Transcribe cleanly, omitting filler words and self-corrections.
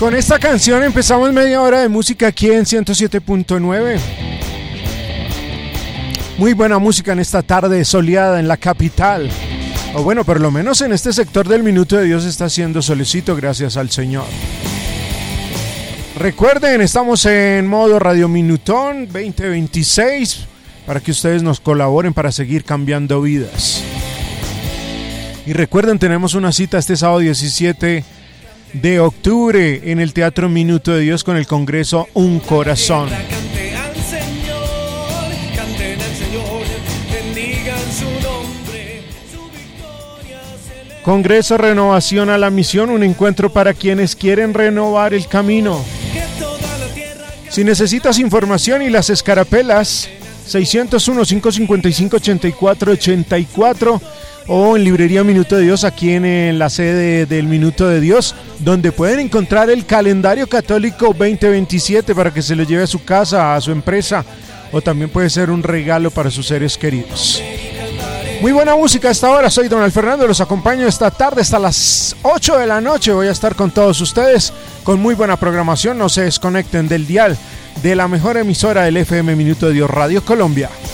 Con esta canción empezamos media hora de música aquí en 107.9. Muy buena música en esta tarde soleada en la capital. O bueno, por lo menos en este sector del Minuto de Dios está haciendo solecito, gracias al Señor. Recuerden, estamos en modo Radio Minutón 2026 para que ustedes nos colaboren para seguir cambiando vidas. Y recuerden, tenemos una cita este sábado 17 de octubre en el Teatro Minuto de Dios con el Congreso Un Corazón. Congreso Renovación a la Misión, un encuentro para quienes quieren renovar el camino. Si necesitas información y las escarapelas, 601-555-8484 o en Librería Minuto de Dios, aquí en la sede del Minuto de Dios, donde pueden encontrar el calendario católico 2027 para que se lo lleve a su casa, a su empresa, o también puede ser un regalo para sus seres queridos. Muy buena música a esta hora, soy Donald Fernando, los acompaño esta tarde hasta las 8 de la noche, voy a estar con todos ustedes con muy buena programación, no se desconecten del dial de la mejor emisora del FM Minuto de Dios, Radio Colombia.